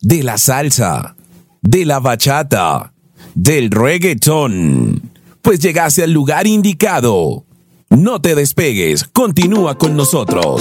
de la salsa, de la bachata, del reggaetón. Pues llegaste al lugar indicado. No te despegues, continúa con nosotros.